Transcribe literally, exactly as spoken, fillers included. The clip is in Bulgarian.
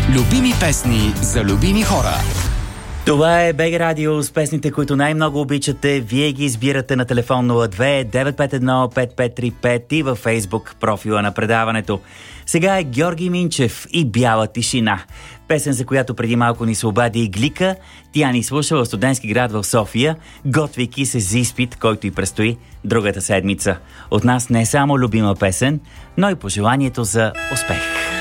Любими песни за любими хора. Това е БГ Радио с песните, които най-много обичате. Вие ги избирате на телефон нула две девет пет едно пет пет три пет и във Фейсбук профила на предаването. Сега е Георги Минчев и Бяла тишина. Песен, за която преди малко ни се обади и Глика. Тя ни слуша в Студентски град в София, готвейки се за изпит, който и предстои другата седмица. От нас не е само любима песен, но и пожеланието за успех.